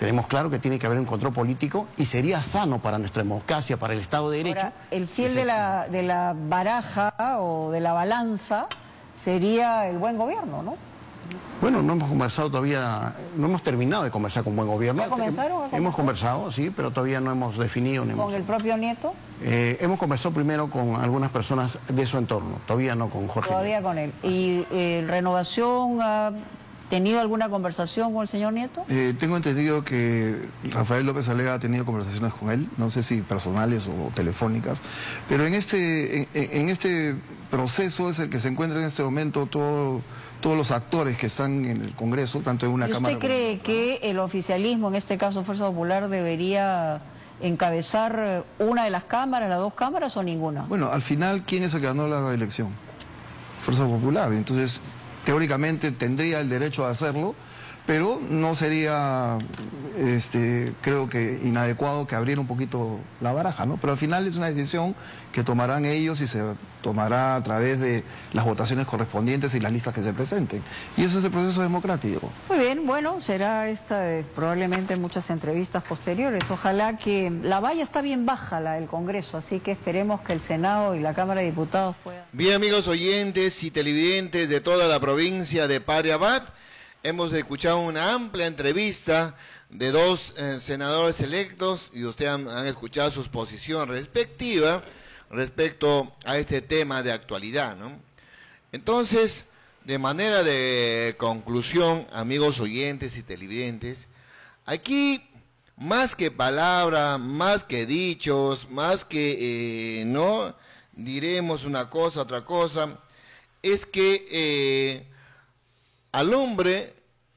tenemos claro que tiene que haber un control político y sería sano para nuestra democracia, para el Estado de Derecho. Ahora, el fiel de la baraja o de la balanza sería el buen gobierno, ¿no? Bueno, no hemos conversado todavía, no hemos terminado de conversar con buen gobierno. ¿Ya comenzaron? Hemos conversado, sí, pero todavía no hemos definido. ¿Con el propio Nieto? Hemos conversado primero con algunas personas de su entorno, todavía no con Jorge. Todavía Nieto. con él. ¿Y Renovación ha tenido alguna conversación con el señor Nieto? Tengo entendido que Rafael López Alega ha tenido conversaciones con él, no sé si personales o telefónicas, pero en este proceso es el que se encuentra en este momento todos los actores que están en el Congreso, tanto en una Cámara... ¿Y usted cree que el oficialismo, en este caso Fuerza Popular, debería encabezar una de las cámaras, las dos cámaras o ninguna? Bueno, al final, ¿quién es el que ganó la elección? Fuerza Popular, entonces teóricamente tendría el derecho a hacerlo, pero no sería, creo que inadecuado que abriera un poquito la baraja, ¿no? Pero al final es una decisión que tomarán ellos y se tomará a través de las votaciones correspondientes y las listas que se presenten. Y ese es el proceso democrático. Muy bien, bueno, será probablemente muchas entrevistas posteriores. Ojalá que la valla está bien baja, la del Congreso, así que esperemos que el Senado y la Cámara de Diputados puedan... Bien, amigos oyentes y televidentes de toda la provincia de Pariabat, hemos escuchado una amplia entrevista de dos senadores electos y ustedes han escuchado sus posiciones respectivas respecto a este tema de actualidad, ¿no? Entonces, de manera de conclusión, amigos oyentes y televidentes, aquí más que palabras, más que dichos, más que no diremos una cosa, otra cosa, es que al hombre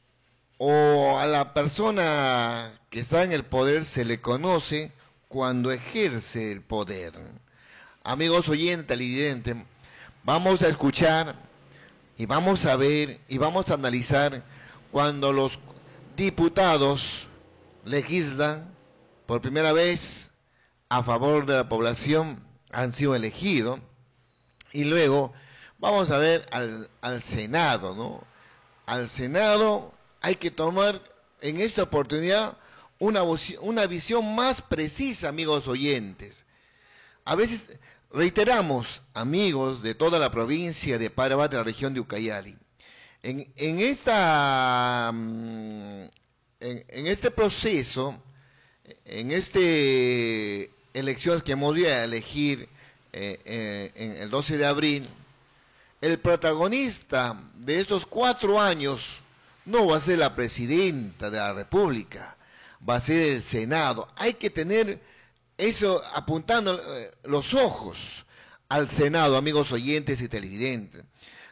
o a la persona que está en el poder se le conoce cuando ejerce el poder. Amigos oyentes, televidentes, vamos a escuchar y vamos a ver y vamos a analizar cuando los diputados legislan por primera vez a favor de la población, han sido elegidos, y luego vamos a ver al Senado, ¿no? Al Senado hay que tomar en esta oportunidad una visión más precisa, amigos oyentes. A veces reiteramos, amigos de toda la provincia de Pariabat, de la región de Ucayali, en este proceso, en elecciones que hemos ido a elegir en el 12 de abril, el protagonista de estos 4 años no va a ser la presidenta de la República, va a ser el Senado. Hay que tener eso apuntando los ojos al Senado, amigos oyentes y televidentes.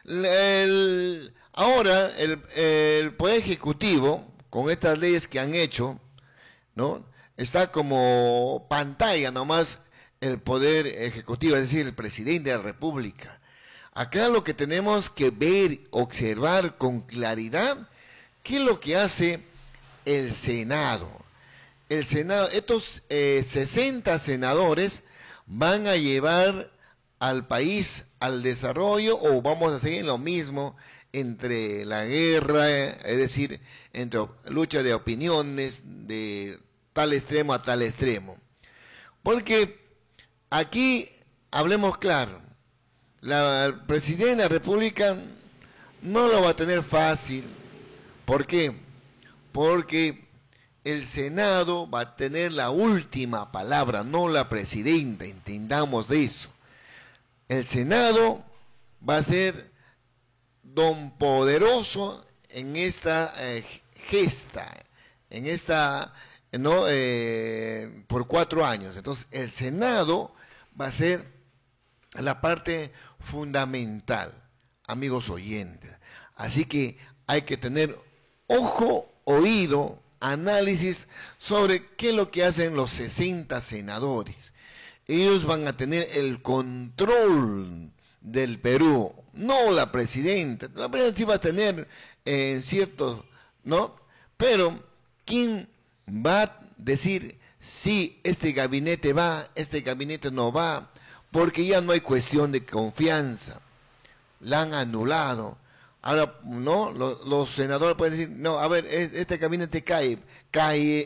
Ahora el Poder Ejecutivo, con estas leyes que han hecho, ¿no?, está como pantalla nomás el Poder Ejecutivo, es decir, el presidente de la República. Acá lo que tenemos que ver, observar con claridad, ¿qué es lo que hace el Senado? El Senado, estos 60 senadores van a llevar al país al desarrollo, o vamos a seguir lo mismo entre la guerra, es decir, entre lucha de opiniones de tal extremo a tal extremo. Porque aquí, hablemos claro, la presidenta de la República no lo va a tener fácil. ¿Por qué? Porque el Senado va a tener la última palabra, no la presidenta, entendamos de eso. El Senado va a ser don poderoso en esta gesta, en esta, ¿no?, por 4 años. Entonces, el Senado va a ser la parte fundamental, amigos oyentes. Así que hay que tener ojo, oído, análisis sobre qué es lo que hacen los 60 senadores. Ellos van a tener el control del Perú, no la presidenta. La presidenta sí va a tener ciertos, ¿no? Pero ¿quién va a decir si este gabinete va, este gabinete no va? Porque ya no hay cuestión de confianza. La han anulado. Ahora, ¿no?, los senadores pueden decir, no, a ver, este gabinete cae